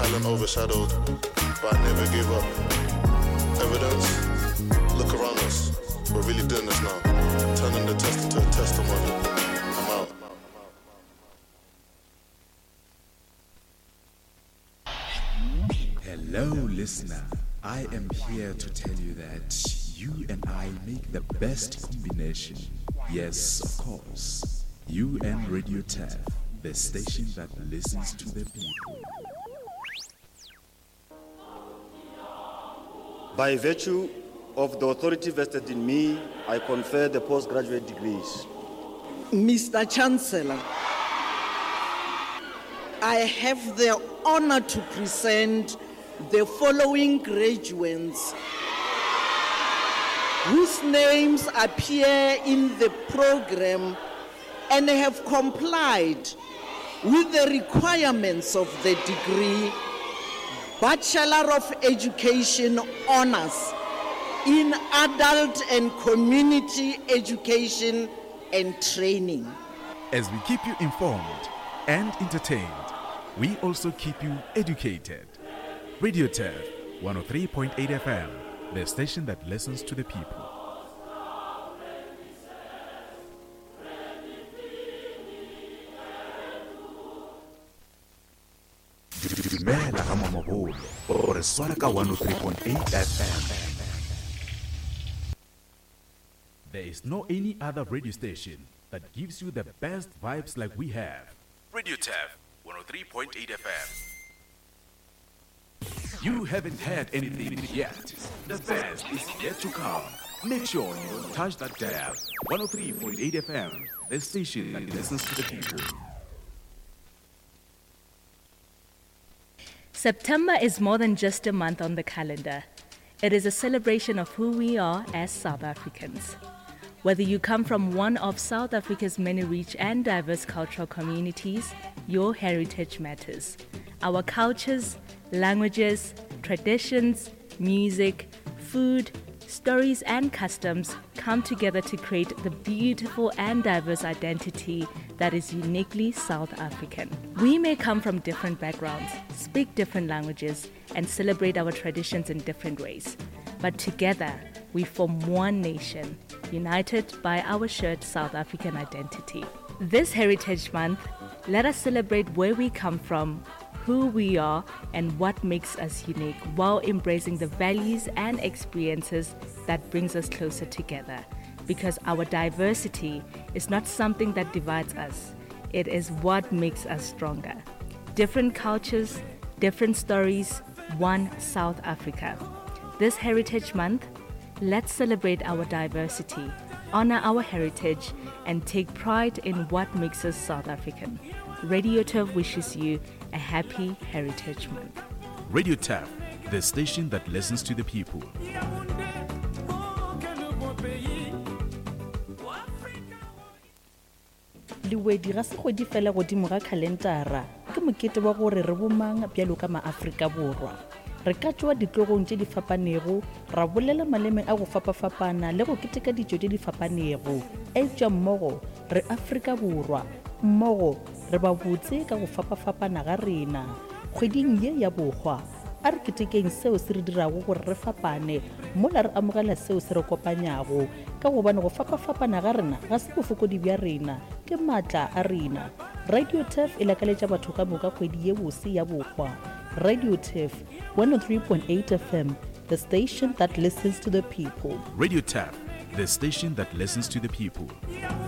Talent overshadowed, but I never give up. Evidence? Look around us. We're really doing this now. Turning the test into a testimony. I'm out. Hello, listener. I am here to tell you that you and I make the best combination. Yes, of course. You and Radio TAF, the station that listens to the people. By virtue of the authority vested in me, I confer the postgraduate degrees. Mr. Chancellor, I have the honor to present the following graduates whose names appear in the program and have complied with the requirements of the degree Bachelor of Education Honors in Adult and Community Education and Training. As we keep you informed and entertained, we also keep you educated. Radio TAF 103.8 FM, the station that listens to the people. Dumela ga mamabolo, o re swara ka 103.8 FM. There is no any other radio station that gives you the best vibes like we have. Radio TAF 103.8 FM. You haven't had anything yet. The best is yet to come. Make sure you don't touch that dial. 103.8 FM, the station that listens to the people. September is more than just a month on the calendar. It is a celebration of who we are as South Africans. Whether you come from one of South Africa's many rich and diverse cultural communities, your heritage matters. Our cultures, languages, traditions, music, food, stories, and customs come together to create the beautiful and diverse identity that is uniquely South African. We may come from different backgrounds, speak different languages, and celebrate our traditions in different ways. But together, we form one nation, united by our shared South African identity. This Heritage Month, let us celebrate where we come from, who we are, and what makes us unique, while embracing the values and experiences that brings us closer together. Because our diversity is not something that divides us, it is what makes us stronger. Different cultures, different stories, one South Africa. This Heritage Month, let's celebrate our diversity, honor our heritage, and take pride in what makes us South African. Radio TAF wishes you a happy Heritage Month. Radio TAF, the station that listens to the people. Liwedi ga se godi fela godimo ga kalendara ke mokete wa gore re bomang bjalo ka maAfrika Borwa. Re ka tswa ditlogong tse di fapanego, ra bolela maleme a go fapafapana le go keteka dijo tse di fapanego. Etswa mmogo re Afrika Borwa, mmogo re ba botse ka go fapafapana ga rena. Kgweding ye ya bogwa a re ketekeng seo se re dirago gore re fapane, mola re amogela seo se re kopanyago ka gobane go fapafapana ga rena ga se bofokodi bja rena, ke matla a rena. Radio TAF e lakaletša batho ka moka kgwedi ye bose ya bogwa. Radio TAF 103.8 FM, the station that listens to the people. Radio TAF, the station that listens to the people.